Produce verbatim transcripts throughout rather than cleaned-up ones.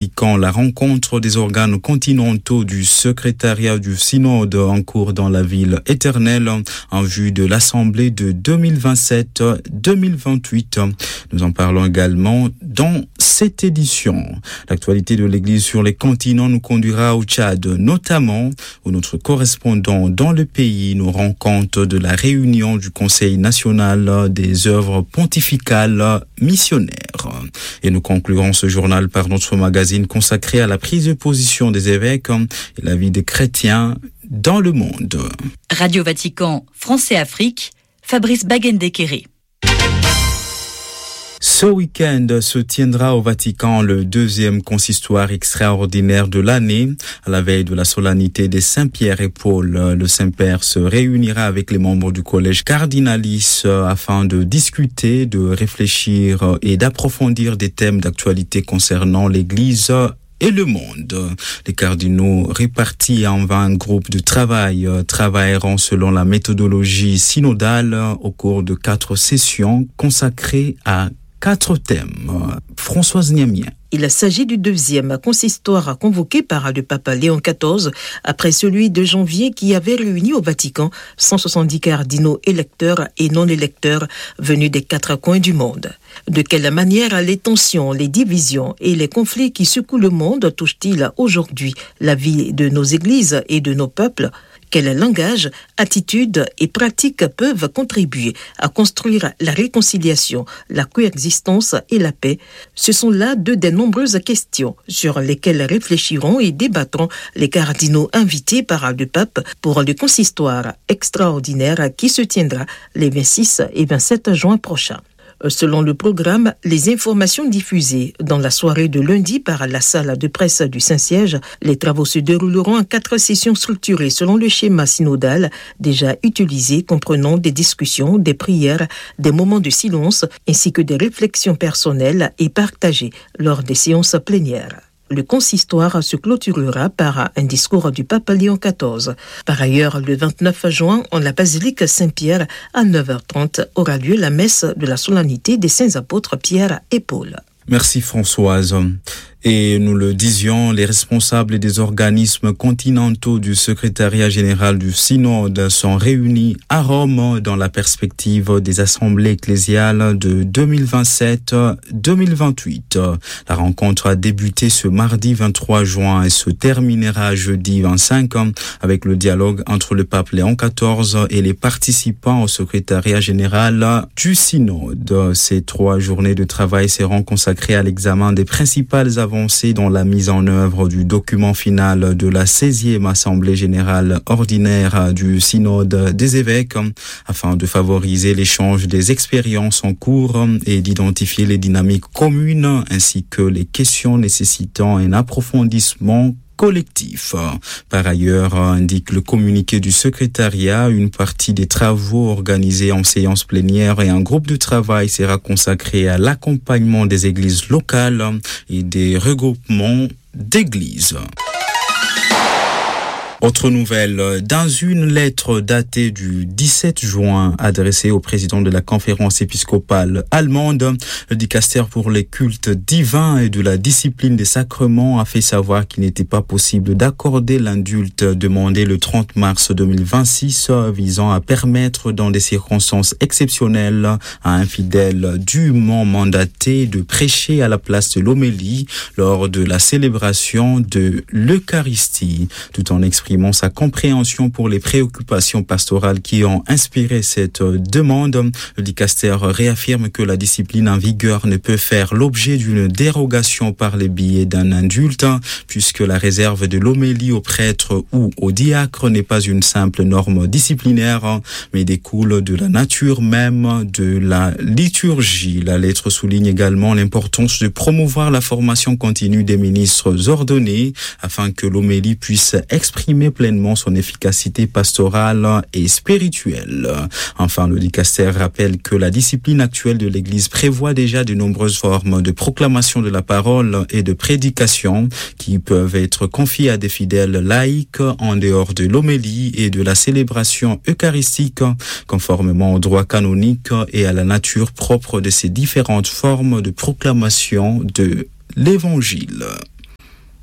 Vatican, la rencontre des organes continentaux du secrétariat du synode en cours dans la ville éternelle en vue de l'assemblée de deux mille vingt-sept deux mille vingt-huit. Nous en parlons également dans cette édition. L'actualité de l'Église sur les continents nous conduira au Tchad, notamment où notre correspondant dans le pays nous rend compte de la réunion du Conseil national des œuvres pontificales missionnaires. Et nous conclurons ce journal par notre magazine consacré à la prise de position des évêques et la vie des chrétiens dans le monde. Radio Vatican, France et Afrique, Fabrice Bagendekere. Ce week-end se tiendra au Vatican le deuxième consistoire extraordinaire de l'année. À la veille de la solennité des Saint-Pierre et Paul, le Saint-Père se réunira avec les membres du collège cardinalis afin de discuter, de réfléchir et d'approfondir des thèmes d'actualité concernant l'Église et le monde. Les cardinaux répartis en vingt groupes de travail travailleront selon la méthodologie synodale au cours de quatre sessions consacrées à quatre thèmes. Françoise Niamien. Il s'agit du deuxième consistoire convoqué par le pape Léon quatorze, après celui de janvier qui avait réuni au Vatican cent soixante-dix cardinaux électeurs et non électeurs venus des quatre coins du monde. De quelle manière les tensions, les divisions et les conflits qui secouent le monde touchent-ils aujourd'hui la vie de nos églises et de nos peuples ? Quel langage, attitudes et pratiques peuvent contribuer à construire la réconciliation, la coexistence et la paix? Ce sont là deux des nombreuses questions sur lesquelles réfléchiront et débattront les cardinaux invités par le pape pour le consistoire extraordinaire qui se tiendra les vingt-six et vingt-sept juin prochains. Selon le programme, les informations diffusées dans la soirée de lundi par la salle de presse du Saint-Siège, les travaux se dérouleront en quatre sessions structurées selon le schéma synodal déjà utilisé, comprenant des discussions, des prières, des moments de silence, ainsi que des réflexions personnelles et partagées lors des séances plénières. Le consistoire se clôturera par un discours du pape Léon quatorze. Par ailleurs, le vingt-neuf juin, en la basilique Saint-Pierre, à neuf heures trente, aura lieu la messe de la solennité des saints apôtres Pierre et Paul. Merci Françoise. Et nous le disions, les responsables des organismes continentaux du secrétariat général du synode sont réunis à Rome dans la perspective des assemblées ecclésiales de deux mille vingt-sept deux mille vingt-huit. La rencontre a débuté ce mardi vingt-trois juin et se terminera jeudi vingt-cinq avec le dialogue entre le pape Léon quatorze et les participants au secrétariat général du synode. Ces trois journées de travail seront consacrées à l'examen des principales avancées dans la mise en œuvre du document final de la seizième Assemblée générale ordinaire du Synode des évêques, afin de favoriser l'échange des expériences en cours et d'identifier les dynamiques communes ainsi que les questions nécessitant un approfondissement collectif. Par ailleurs, indique le communiqué du secrétariat, une partie des travaux organisés en séance plénière et un groupe de travail sera consacré à l'accompagnement des églises locales et des regroupements d'églises. Autre nouvelle, dans une lettre datée du dix-sept juin adressée au président de la conférence épiscopale allemande, le dicaster pour les cultes divins et de la discipline des sacrements a fait savoir qu'il n'était pas possible d'accorder l'indulte demandé le trente mars deux mille vingt-six visant à permettre dans des circonstances exceptionnelles à un fidèle dûment mandaté de prêcher à la place de l'homélie lors de la célébration de l'Eucharistie, tout en exprimant sa compréhension pour les préoccupations pastorales qui ont inspiré cette demande. Le dicaster réaffirme que la discipline en vigueur ne peut faire l'objet d'une dérogation par les biais d'un indulte, puisque la réserve de l'homélie au prêtre ou au diacre n'est pas une simple norme disciplinaire, mais découle de la nature même de la liturgie. La lettre souligne également l'importance de promouvoir la formation continue des ministres ordonnés, afin que l'homélie puisse exprimer pleinement son efficacité pastorale et spirituelle. Enfin, le dicaster rappelle que la discipline actuelle de l'Église prévoit déjà de nombreuses formes de proclamation de la parole et de prédication qui peuvent être confiées à des fidèles laïcs en dehors de l'homélie et de la célébration eucharistique, conformément au droit canonique et à la nature propre de ces différentes formes de proclamation de l'Évangile.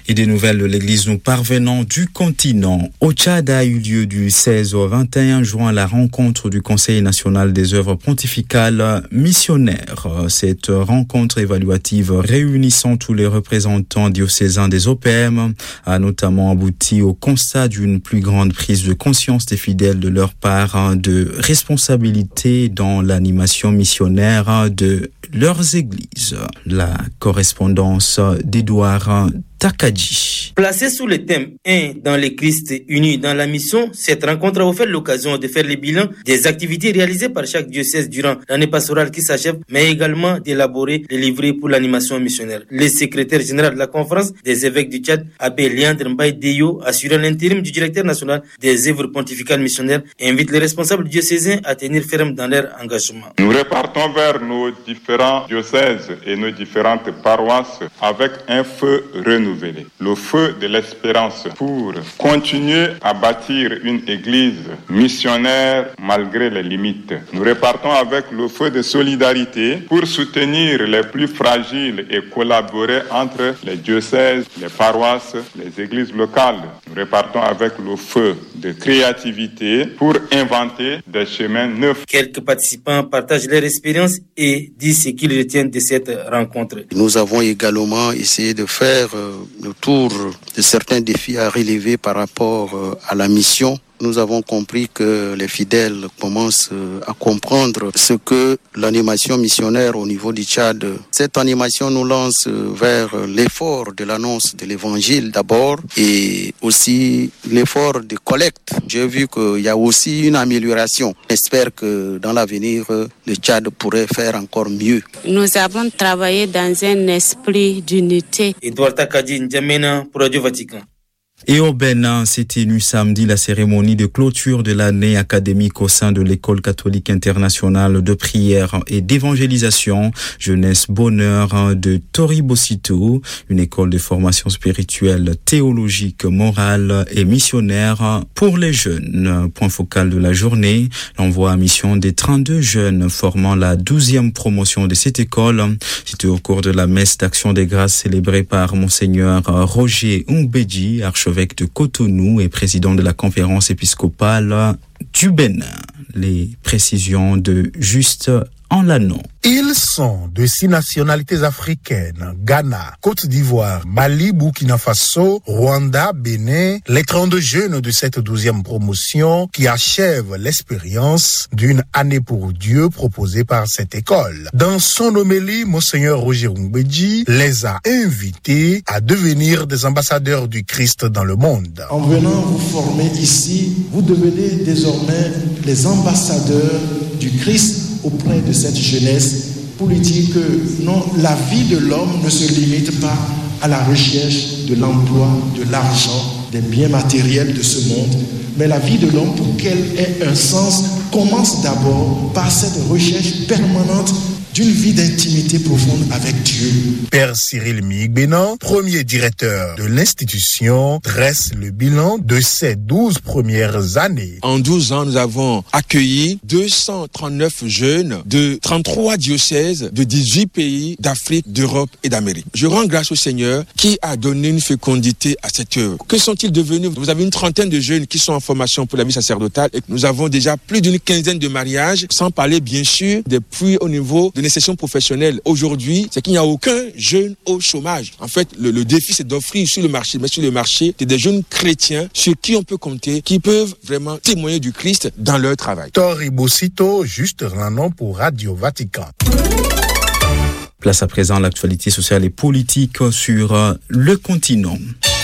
Et des nouvelles de l'église nous parvenant du continent. Au Tchad a eu lieu du seize au vingt et un juin la rencontre du Conseil national des œuvres pontificales missionnaires. Cette rencontre évaluative réunissant tous les représentants diocésains des O P M a notamment abouti au constat d'une plus grande prise de conscience des fidèles de leur part de responsabilité dans l'animation missionnaire de leurs églises. La correspondance d'Edouard Takadji. Placé sous le thème un dans le Christ uni dans la mission, cette rencontre a offert l'occasion de faire le bilan des activités réalisées par chaque diocèse durant l'année pastorale qui s'achève, mais également d'élaborer les livrets pour l'animation missionnaire. Le secrétaire général de la conférence des évêques du Tchad, Abbé Léandre Mbaye Deyo, assurant l'intérim du directeur national des œuvres pontificales missionnaires, invite les responsables diocésains à tenir ferme dans leur engagement. Nous repartons vers nos différents diocèses et nos différentes paroisses avec un feu renouvelé, le feu de l'espérance pour continuer à bâtir une église missionnaire malgré les limites. Nous repartons avec le feu de solidarité pour soutenir les plus fragiles et collaborer entre les diocèses, les paroisses, les églises locales. Nous repartons avec le feu de créativité pour inventer des chemins neufs. Quelques participants partagent leur expérience et disent ce qu'ils retiennent de cette rencontre. Nous avons également essayé de faire euh, le tour de certains défis à relever par rapport euh, à la mission. Nous avons compris que les fidèles commencent à comprendre ce que l'animation missionnaire au niveau du Tchad. Cette animation nous lance vers l'effort de l'annonce de l'évangile d'abord et aussi l'effort de collecte. J'ai vu qu'il y a aussi une amélioration. J'espère que dans l'avenir, le Tchad pourrait faire encore mieux. Nous avons travaillé dans un esprit d'unité. Edouard Takadji, N'Djamena pour Radio Vatican. Et au Bénin s'est tenue samedi la cérémonie de clôture de l'année académique au sein de l'École catholique internationale de prière et d'évangélisation Jeunesse Bonheur de Toribosito, une école de formation spirituelle, théologique, morale et missionnaire pour les jeunes. Point focal de la journée, l'envoi à mission des trente-deux jeunes formant la douzième promotion de cette école. C'était au cours de la messe d'action des grâces célébrée par Monseigneur Roger Umbedji, archevêque de Cotonou et président de la conférence épiscopale du Bénin. Les précisions de Juste en l'anneau. Ils sont de six nationalités africaines: Ghana, Côte d'Ivoire, Mali, Burkina Faso, Rwanda, Bénin, les trente-deux jeunes de cette douzième promotion qui achèvent l'expérience d'une année pour Dieu proposée par cette école. Dans son homélie, Monseigneur Roger Umbedji les a invités à devenir des ambassadeurs du Christ dans le monde. En venant vous former ici, vous devenez désormais les ambassadeurs du Christ auprès de cette jeunesse pour lui dire que non, la vie de l'homme ne se limite pas à la recherche de l'emploi, de l'argent, des biens matériels de ce monde, mais la vie de l'homme, pour qu'elle ait un sens, commence d'abord par cette recherche permanente d'une vie d'intimité profonde avec Dieu. Père Cyril Migbénan, premier directeur de l'institution, dresse le bilan de ces douze premières années. En douze ans, nous avons accueilli deux cent trente-neuf jeunes de trente-trois diocèses de dix-huit pays d'Afrique, d'Europe et d'Amérique. Je rends grâce au Seigneur qui a donné une fécondité à cette œuvre. Que sont-ils devenus? Vous avez une trentaine de jeunes qui sont en formation pour la vie sacerdotale et nous avons déjà plus d'une quinzaine de mariages, sans parler bien sûr des puits au niveau de session professionnelle. Aujourd'hui, c'est qu'il n'y a aucun jeune au chômage. En fait, le, le défi, c'est d'offrir sur le marché, mais sur le marché, c'est des jeunes chrétiens sur qui on peut compter, qui peuvent vraiment témoigner du Christ dans leur travail. Toribosito, Juste Ranon pour Radio Vatican. Place à présent l'actualité sociale et politique sur le continent.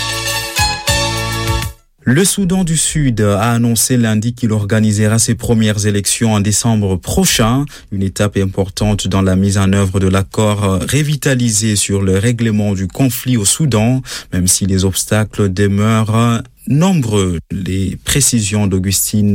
Le Soudan du Sud a annoncé lundi qu'il organisera ses premières élections en décembre prochain, une étape importante dans la mise en œuvre de l'accord revitalisé sur le règlement du conflit au Soudan, même si les obstacles demeurent nombreux. Les précisions d'Augustine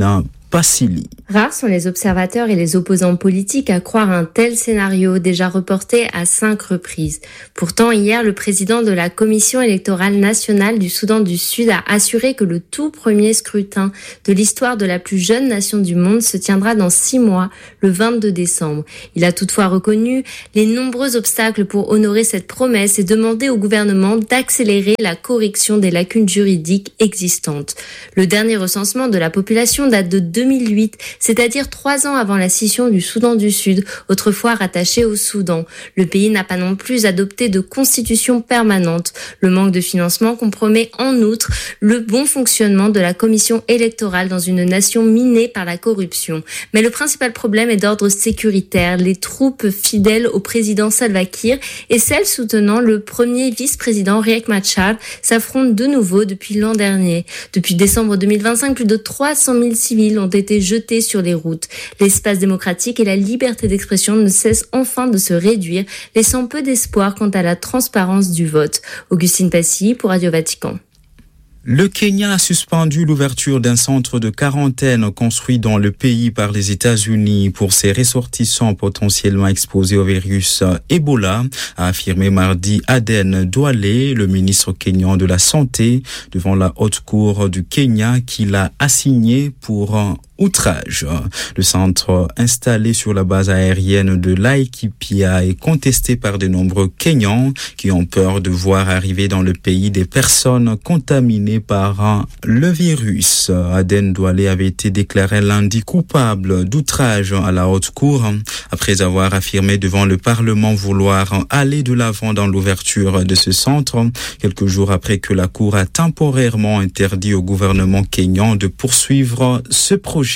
Passili. Rares sont les observateurs et les opposants politiques à croire un tel scénario déjà reporté à cinq reprises. Pourtant, hier, le président de la Commission électorale nationale du Soudan du Sud a assuré que le tout premier scrutin de l'histoire de la plus jeune nation du monde se tiendra dans six mois, le vingt-deux décembre. Il a toutefois reconnu les nombreux obstacles pour honorer cette promesse et demandé au gouvernement d'accélérer la correction des lacunes juridiques existantes. Le dernier recensement de la population date de deux mille huit, c'est-à-dire trois ans avant la scission du Soudan du Sud, autrefois rattaché au Soudan. Le pays n'a pas non plus adopté de constitution permanente. Le manque de financement compromet en outre le bon fonctionnement de la commission électorale dans une nation minée par la corruption. Mais le principal problème est d'ordre sécuritaire. Les troupes fidèles au président Salva Kiir et celles soutenant le premier vice-président Riek Machar s'affrontent de nouveau depuis l'an dernier. Depuis décembre deux mille vingt-cinq, plus de trois cent mille civils ont été jetés sur les routes. L'espace démocratique et la liberté d'expression ne cessent enfin de se réduire, laissant peu d'espoir quant à la transparence du vote. Augustine Passy pour Radio Vatican. Le Kenya a suspendu l'ouverture d'un centre de quarantaine construit dans le pays par les États-Unis pour ses ressortissants potentiellement exposés au virus Ebola, a affirmé mardi Aden Duale, le ministre kényan de la Santé, devant la haute cour du Kenya qui l'a assigné pour outrage. Le centre installé sur la base aérienne de Laikipia est contesté par de nombreux Kenyans qui ont peur de voir arriver dans le pays des personnes contaminées par le virus. Aden Duale avait été déclaré lundi coupable d'outrage à la haute cour après avoir affirmé devant le Parlement vouloir aller de l'avant dans l'ouverture de ce centre, quelques jours après que la cour a temporairement interdit au gouvernement kényan de poursuivre ce projet.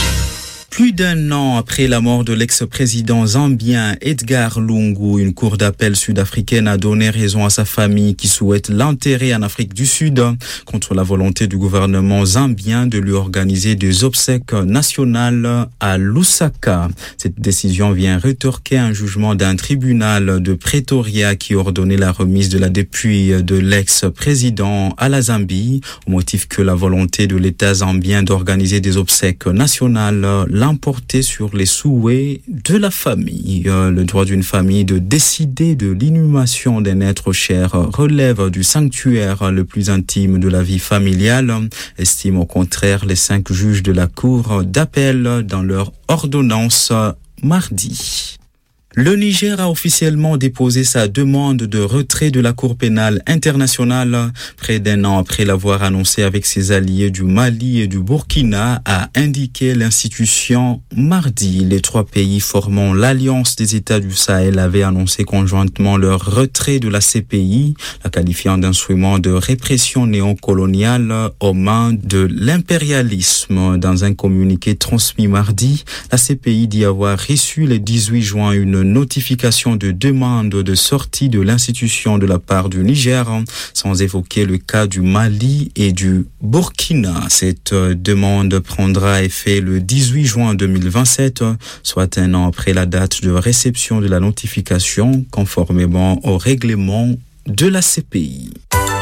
Plus d'un an après la mort de l'ex-président zambien Edgar Lungu, une cour d'appel sud-africaine a donné raison à sa famille qui souhaite l'enterrer en Afrique du Sud contre la volonté du gouvernement zambien de lui organiser des obsèques nationales à Lusaka. Cette décision vient rétorquer un jugement d'un tribunal de Pretoria qui ordonnait la remise de la dépouille de l'ex-président à la Zambie au motif que la volonté de l'État zambien d'organiser des obsèques nationales l'emporter sur les souhaits de la famille. Le droit d'une famille de décider de l'inhumation d'un être cher relève du sanctuaire le plus intime de la vie familiale, estiment au contraire les cinq juges de la cour d'appel dans leur ordonnance mardi. Le Niger a officiellement déposé sa demande de retrait de la Cour pénale internationale près d'un an après l'avoir annoncé avec ses alliés du Mali et du Burkina, a indiqué l'institution mardi. Les trois pays formant l'Alliance des États du Sahel avaient annoncé conjointement leur retrait de la C P I, la qualifiant d'instrument de répression néocoloniale aux mains de l'impérialisme. Dans un communiqué transmis mardi, la C P I dit avoir reçu le dix-huit juin une notification de demande de sortie de l'institution de la part du Niger, sans évoquer le cas du Mali et du Burkina. Cette demande prendra effet le dix-huit juin deux mille vingt-sept, soit un an après la date de réception de la notification, conformément au règlement de la C P I.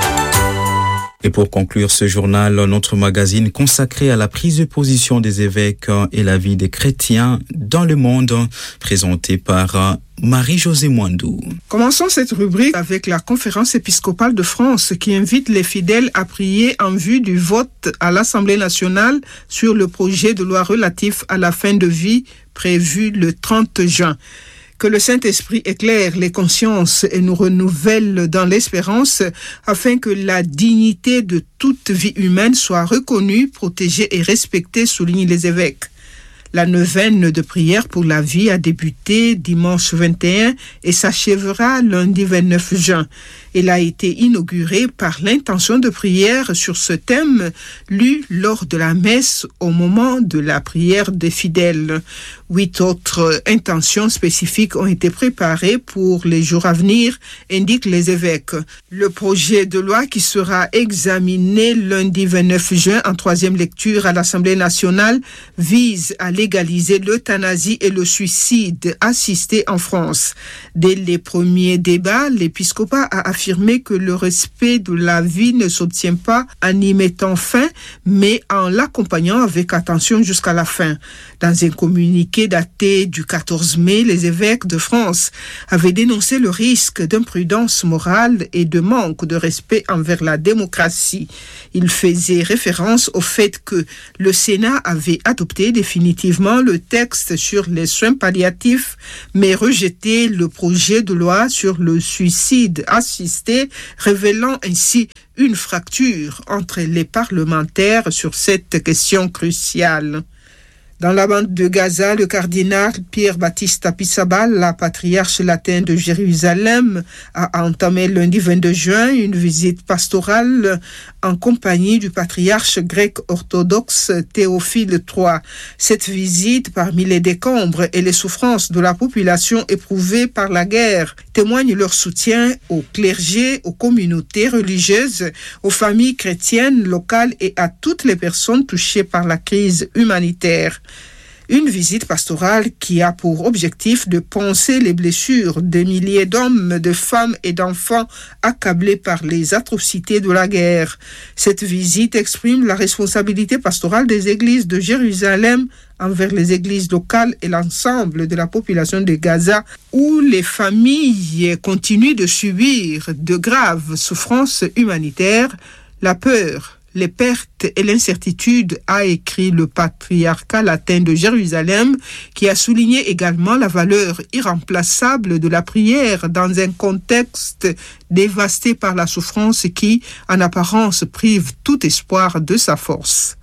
Et pour conclure ce journal, notre magazine consacré à la prise de position des évêques et la vie des chrétiens dans le monde, présenté par Marie-Josée Mwandou. Commençons cette rubrique avec la conférence épiscopale de France qui invite les fidèles à prier en vue du vote à l'Assemblée nationale sur le projet de loi relatif à la fin de vie prévu le trente juin. Que le Saint-Esprit éclaire les consciences et nous renouvelle dans l'espérance afin que la dignité de toute vie humaine soit reconnue, protégée et respectée, soulignent les évêques. La neuvaine de prière pour la vie a débuté dimanche vingt et un et s'achèvera lundi vingt-neuf juin. Elle a été inaugurée par l'intention de prière sur ce thème lu lors de la messe au moment de la prière des fidèles. Huit autres intentions spécifiques ont été préparées pour les jours à venir, indiquent les évêques. Le projet de loi qui sera examiné lundi vingt-neuf juin en troisième lecture à l'Assemblée nationale vise à légaliser l'euthanasie et le suicide assisté en France. Dès les premiers débats, l'épiscopat a affirmé affirmé que le respect de la vie ne s'obtient pas en y mettant fin, mais en l'accompagnant avec attention jusqu'à la fin. Dans un communiqué daté du quatorze mai, les évêques de France avaient dénoncé le risque d'imprudence morale et de manque de respect envers la démocratie. Ils faisaient référence au fait que le Sénat avait adopté définitivement le texte sur les soins palliatifs, mais rejeté le projet de loi sur le suicide assisté, révélant ainsi une fracture entre les parlementaires sur cette question cruciale. Dans la bande de Gaza, le cardinal Pierre Battista Pisabal, la patriarche latin de Jérusalem, a entamé lundi vingt-deux juin une visite pastorale en compagnie du patriarche grec orthodoxe Théophile trois. Cette visite, parmi les décombres et les souffrances de la population éprouvée par la guerre, témoigne leur soutien au clergé, aux communautés religieuses, aux familles chrétiennes locales et à toutes les personnes touchées par la crise humanitaire. Une visite pastorale qui a pour objectif de panser les blessures de milliers d'hommes, de femmes et d'enfants accablés par les atrocités de la guerre. Cette visite exprime la responsabilité pastorale des églises de Jérusalem envers les églises locales et l'ensemble de la population de Gaza, où les familles continuent de subir de graves souffrances humanitaires, la peur, les pertes et l'incertitude, a écrit le patriarcat latin de Jérusalem, qui a souligné également la valeur irremplaçable de la prière dans un contexte dévasté par la souffrance qui, en apparence, prive tout espoir de sa force.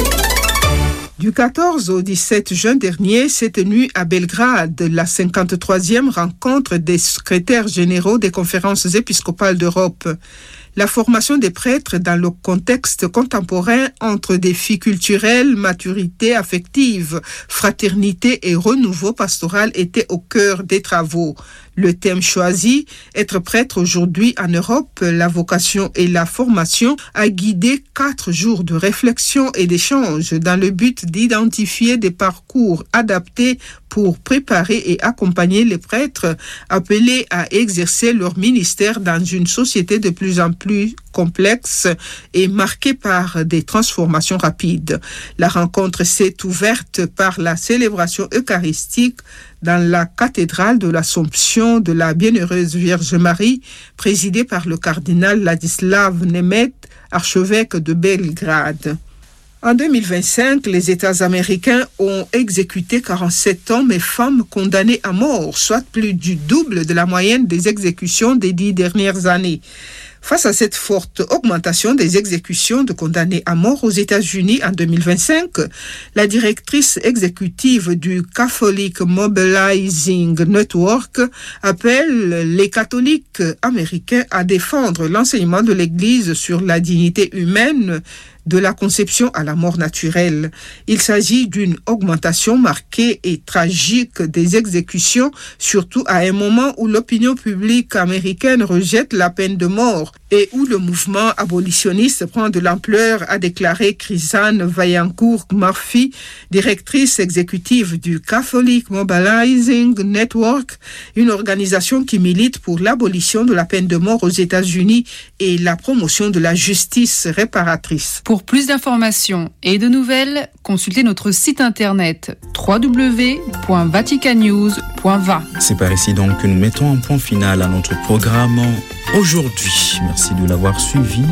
Du quatorze au dix-sept juin dernier s'est tenue à Belgrade la cinquante-troisième rencontre des secrétaires généraux des conférences épiscopales d'Europe. La formation des prêtres dans le contexte contemporain entre défis culturels, maturité affective, fraternité et renouveau pastoral était au cœur des travaux. Le thème choisi, être prêtre aujourd'hui en Europe, la vocation et la formation, a guidé quatre jours de réflexion et d'échange dans le but d'identifier des parcours adaptés pour préparer et accompagner les prêtres appelés à exercer leur ministère dans une société de plus en plus complexe et marquée par des transformations rapides. La rencontre s'est ouverte par la célébration eucharistique dans la cathédrale de l'Assomption de la Bienheureuse Vierge Marie, présidée par le cardinal Ladislav Nemeth, archevêque de Belgrade. En deux mille vingt-cinq, les États américains ont exécuté quarante-sept hommes et femmes condamnés à mort, soit plus du double de la moyenne des exécutions des dix dernières années. Face à cette forte augmentation des exécutions de condamnés à mort aux États-Unis en deux mille vingt-cinq, la directrice exécutive du Catholic Mobilizing Network appelle les catholiques américains à défendre l'enseignement de l'Église sur la dignité humaine de la conception à la mort naturelle. Il s'agit d'une augmentation marquée et tragique des exécutions, surtout à un moment où l'opinion publique américaine rejette la peine de mort et où le mouvement abolitionniste prend de l'ampleur, a déclaré Chrisanne Vaillancourt-Murphy, directrice exécutive du Catholic Mobilizing Network, une organisation qui milite pour l'abolition de la peine de mort aux États-Unis et la promotion de la justice réparatrice. Pour plus d'informations et de nouvelles, consultez notre site internet w w w point vatican news point v a. C'est par ici donc que nous mettons un point final à notre programme aujourd'hui. Merci de l'avoir suivi.